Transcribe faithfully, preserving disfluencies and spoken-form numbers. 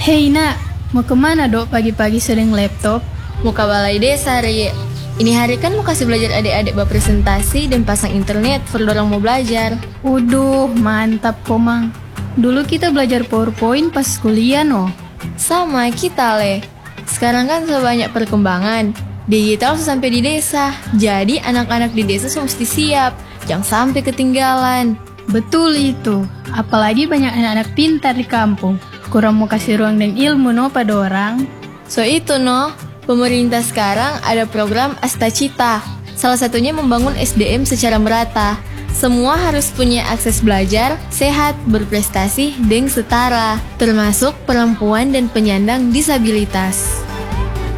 Hei nak, mau kemana dok pagi-pagi sering laptop? Mau ke balai desa, Ri. Ini hari kan mau kasih belajar adik-adik berpresentasi dan pasang internet for orang mau belajar. Uduh, mantap komang. Dulu kita belajar PowerPoint pas kuliah no. Sama kita, Le. Sekarang kan sebanyak perkembangan. Digital sampai di desa. Jadi anak-anak di desa mesti siap. Jangan sampai ketinggalan. Betul itu. Apalagi banyak anak-anak pintar di kampung. Kurang mau kasih ruang dan ilmu no pada orang. So itu no, pemerintah sekarang ada program Astacita. Salah satunya membangun S D M secara merata. Semua harus punya akses belajar, sehat, berprestasi, dan setara. Termasuk perempuan dan penyandang disabilitas.